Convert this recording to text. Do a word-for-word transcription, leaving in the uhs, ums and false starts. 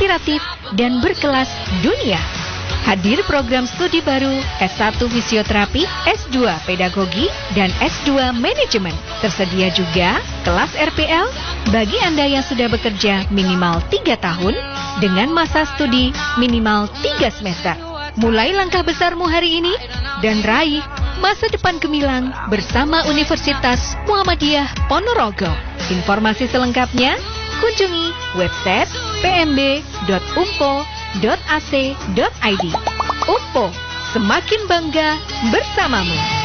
inspiratif, dan berkelas dunia. Hadir program studi baru S satu Fisioterapi, S dua Pedagogi, dan S dua Manajemen. Tersedia juga kelas R P L bagi Anda yang sudah bekerja minimal tiga tahun dengan masa studi minimal tiga semester. Mulai langkah besarmu hari ini dan raih masa depan gemilang bersama Universitas Muhammadiyah Ponorogo. Informasi selengkapnya kunjungi website p m b dot u m p o dot a c dot i d. U M P O, semakin bangga bersamamu.